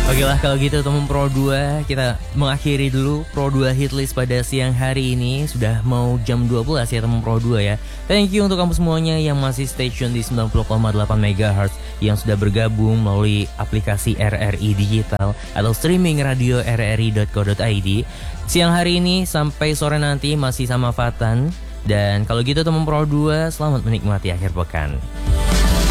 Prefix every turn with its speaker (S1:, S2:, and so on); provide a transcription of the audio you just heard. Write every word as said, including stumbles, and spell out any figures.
S1: Oke lah kalau gitu teman Pro dua, kita mengakhiri dulu Pro dua Hitlist pada siang hari ini. Sudah mau jam dua belas ya teman Pro dua ya. Thank you untuk kamu semuanya yang masih stay tune di sembilan puluh koma delapan megahertz, yang sudah bergabung melalui aplikasi R R I Digital atau streaming radio r r i dot co dot i d. Siang hari ini sampai sore nanti masih sama Fatan. Dan kalau gitu teman Pro dua, selamat menikmati akhir pekan.